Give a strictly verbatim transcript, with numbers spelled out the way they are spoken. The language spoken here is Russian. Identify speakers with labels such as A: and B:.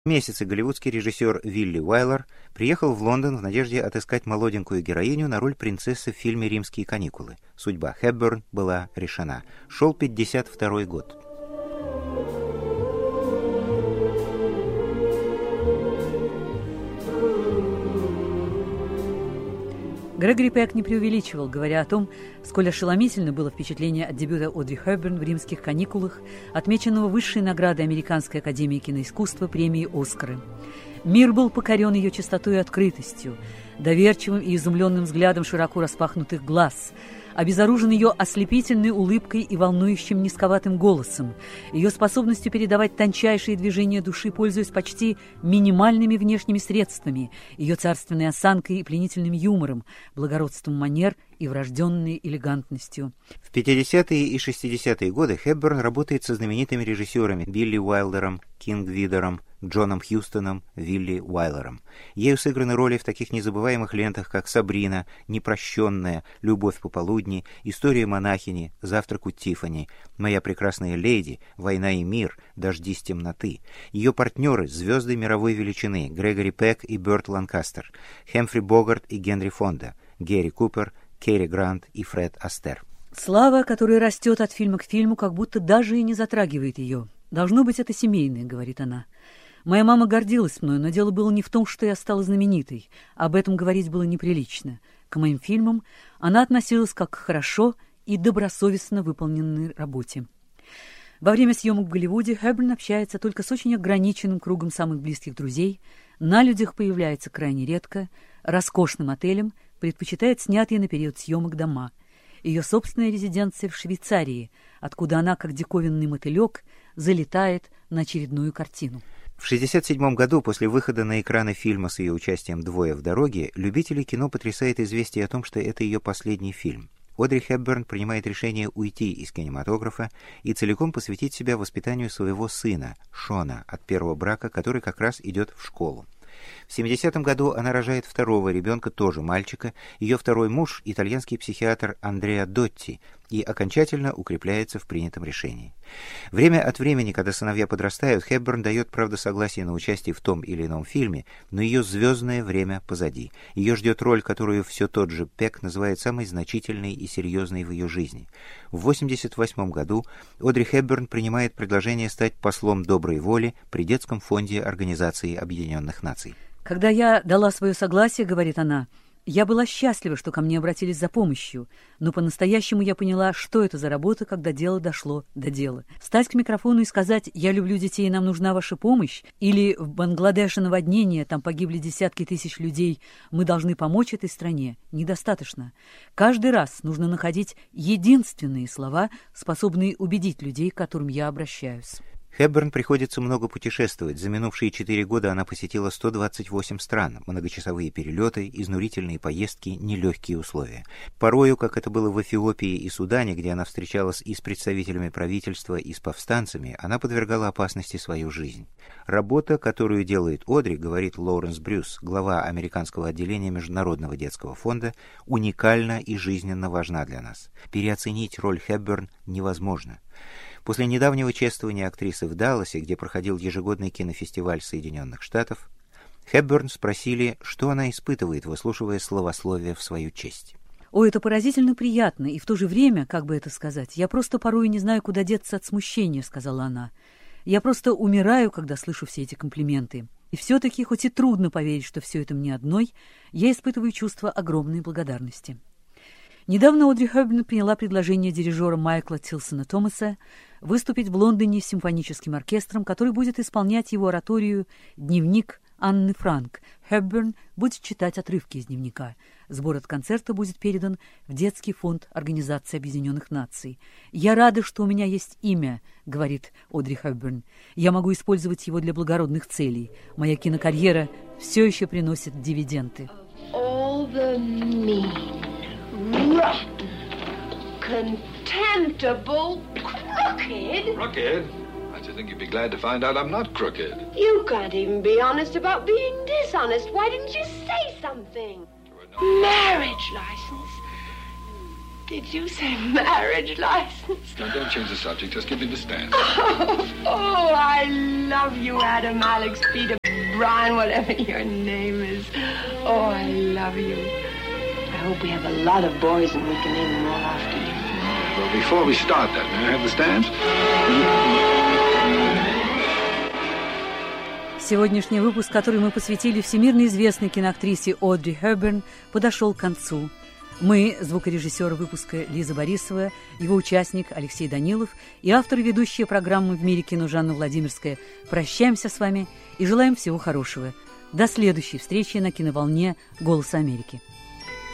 A: Месяцы голливудский режиссер Вилли Уайлер приехал в Лондон в надежде отыскать молоденькую героиню на роль принцессы в фильме «Римские каникулы». Судьба Хепберн была решена. Шел пятьдесят второй год.
B: Грегори Пек не преувеличивал, говоря о том, сколь ошеломительно было впечатление от дебюта Одри Хепберн в «Римских каникулах», отмеченного высшей наградой Американской академии киноискусства премии «Оскары». Мир был покорен ее чистотой и открытостью, доверчивым и изумленным взглядом широко распахнутых глаз, обезоружен ее ослепительной улыбкой и волнующим низковатым голосом, ее способностью передавать тончайшие движения души, пользуясь почти минимальными внешними средствами, ее царственной осанкой и пленительным юмором, благородством манер и врожденной элегантностью.
A: В пятидесятые и шестидесятые годы Хепберн работает со знаменитыми режиссерами Билли Уайлдером, Кинг Видором, Джоном Хьюстоном, Вилли Уайлером. Ею сыграны роли в таких незабываемых лентах, как «Сабрина», «Непрощенная», «Любовь пополудни», «История монахини», «Завтрак у Тиффани», «Моя прекрасная леди», «Война и мир», «Дожди с темноты». Ее партнеры — звезды мировой величины Грегори Пек и Бёрт Ланкастер, Хэмфри Богарт и Генри Фонда, Гэри Купер, Керри Грант и Фред Астер.
B: Слава, которая растет от фильма к фильму, как будто даже и не затрагивает ее. «Должно быть, это семейное», — говорит она. «Моя мама гордилась мной, но дело было не в том, что я стала знаменитой. Об этом говорить было неприлично. К моим фильмам она относилась как к хорошо и добросовестно выполненной работе». Во время съемок в Голливуде Хепберн общается только с очень ограниченным кругом самых близких друзей, на людях появляется крайне редко, роскошным отелем предпочитает снятые на период съемок дома. Ее собственная резиденция в Швейцарии, откуда она, как диковинный мотылек, залетает на очередную картину.
A: В шестьдесят седьмом году, после выхода на экраны фильма с ее участием «Двое в дороге», любителей кино потрясает известие о том, что это ее последний фильм. Одри Хепберн принимает решение уйти из кинематографа и целиком посвятить себя воспитанию своего сына, Шона, от первого брака, который как раз идет в школу. В семидесятом году она рожает второго ребенка, тоже мальчика, ее второй муж — итальянский психиатр Андреа Дотти, и окончательно укрепляется в принятом решении. Время от времени, когда сыновья подрастают, Хепберн дает, правда, согласие на участие в том или ином фильме, но ее звездное время позади. Ее ждет роль, которую все тот же Пек называет самой значительной и серьезной в ее жизни. В восемьдесят восьмом году Одри Хепберн принимает предложение стать послом доброй воли при детском фонде Организации Объединенных Наций.
B: «Когда я дала свое согласие, — говорит она, — я была счастлива, что ко мне обратились за помощью, но по-настоящему я поняла, что это за работа, когда дело дошло до дела. Встать к микрофону и сказать: «Я люблю детей, нам нужна ваша помощь», или «В Бангладеше наводнение, там погибли десятки тысяч людей, мы должны помочь этой стране», недостаточно. Каждый раз нужно находить единственные слова, способные убедить людей, к которым я обращаюсь.
A: Хепберн приходится много путешествовать. За минувшие четыре года она посетила сто двадцать восемь стран, многочасовые перелеты, изнурительные поездки, нелегкие условия. Порою, как это было в Эфиопии и Судане, где она встречалась и с представителями правительства, и с повстанцами, она подвергала опасности свою жизнь. Работа, которую делает Одри, говорит Лоуренс Брюс, глава американского отделения Международного детского фонда, уникальна и жизненно важна для нас. Переоценить роль Хепберн невозможно. После недавнего чествования актрисы в Далласе, где проходил ежегодный кинофестиваль Соединенных Штатов, Хепберн спросили, что она испытывает, выслушивая словословие в свою честь.
B: «О, это поразительно приятно, и в то же время, как бы это сказать, я просто порой не знаю, куда деться от смущения», — сказала она. «Я просто умираю, когда слышу все эти комплименты. И все-таки, хоть и трудно поверить, что все это мне одной, я испытываю чувство огромной благодарности». Недавно Одри Хепберн приняла предложение дирижера Майкла Тилсона Томаса выступить в Лондоне с симфоническим оркестром, который будет исполнять его ораторию «Дневник Анны Франк». Хепберн будет читать отрывки из дневника. Сбор от концерта будет передан в Детский фонд Организации Объединенных Наций. «Я рада, что у меня есть имя», — говорит Одри Хепберн. «Я могу использовать его для благородных целей. Моя кинокарьера все еще приносит дивиденды».
C: All the mean, rotten, contemptible, crooked.
D: Crooked? I should think you'd be glad to find out I'm not crooked.
C: You can't even be honest about being dishonest. Why didn't you say something?
D: No...
C: Marriage license. Did you say marriage license?
D: Now, don't change the subject. Just give me the stand.
C: Oh, oh, I love you, Adam, Alex, Peter, Brian, whatever your name is. Oh, I love you. I hope we have a lot of boys and we can name them all after you.
D: Well, before we start that, may I have the stands?
B: Сегодняшний выпуск, который мы посвятили всемирно известной киноактрисе Одри Хепберн, подошел к концу. Мы, звукорежиссер выпуска Лиза Борисова, его участник Алексей Данилов и автор и ведущая программы «В мире кино» Жанна Владимирская, прощаемся с вами и желаем всего хорошего. До следующей встречи на киноволне «Голоса Америки».